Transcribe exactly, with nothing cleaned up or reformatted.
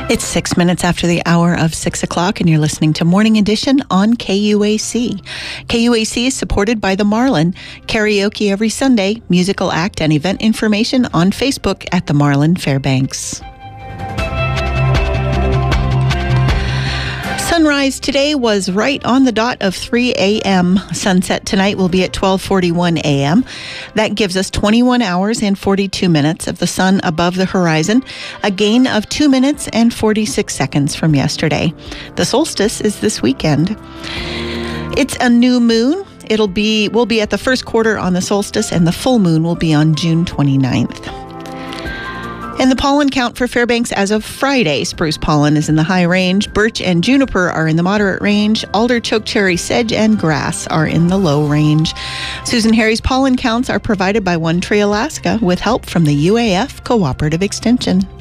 It's six minutes after the hour of six o'clock, and you're listening to Morning Edition on K U A C. K U A C is supported by the Marlin. Karaoke every Sunday, musical act and event information on Facebook at the Marlin Fairbanks. Sunrise today was right on the dot of three a.m. Sunset tonight will be at twelve forty-one a.m. That gives us twenty-one hours and forty-two minutes of the sun above the horizon, a gain of two minutes and forty-six seconds from yesterday. The solstice is this weekend. It's a new moon. It'll be, we'll be at the first quarter on the solstice, and the full moon will be on June twenty-ninth. And the pollen count for Fairbanks as of Friday: spruce pollen is in the high range, birch and juniper are in the moderate range, alder, chokecherry, sedge, and grass are in the low range. Susan Harry's pollen counts are provided by One Tree Alaska with help from the U A F Cooperative Extension.